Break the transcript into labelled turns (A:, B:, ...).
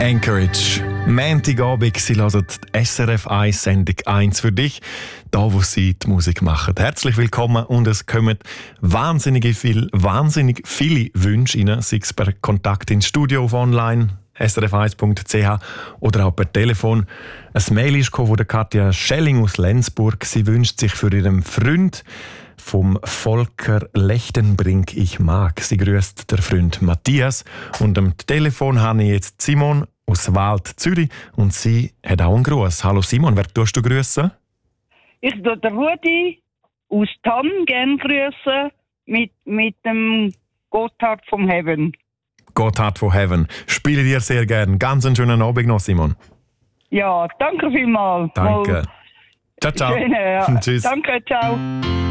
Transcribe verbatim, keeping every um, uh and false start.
A: Anchorage. Montagabend, Sie hören die S R F eins Sendung eins für dich, da wo Sie die Musik machen. Herzlich willkommen und es kommen wahnsinnig viel, wahnsinnig viele Wünsche rein, sei es per Kontakt ins Studio auf online, s r f eins punkt c h oder auch per Telefon. Ein Mail ist gekommen von Katja Schelling aus Lenzburg. Sie wünscht sich für ihren Freund vom Volker Lechtenbrink «Ich mag». Sie grüßt der Freund Matthias. Und am Telefon habe ich jetzt Simon aus Wald, Zürich. Und sie hat auch einen Gruß. Hallo Simon, wer tust du grüßen?
B: Ich tue den Rudi aus Tann gerne grüßen mit, mit dem Gotthard vom Heaven.
A: Gotthard von Heaven. Spiele dir sehr gern. Ganz einen schönen Abend noch, Simon.
B: Ja, danke vielmals.
A: Danke. Ciao, ciao.
B: Schöne, ja.
A: Tschüss.
B: Danke, ciao.